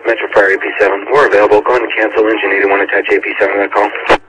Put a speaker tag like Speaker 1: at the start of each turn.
Speaker 1: Metro Fire AP7. We're available. Go ahead and cancel engine 81, attach AP7 to that call.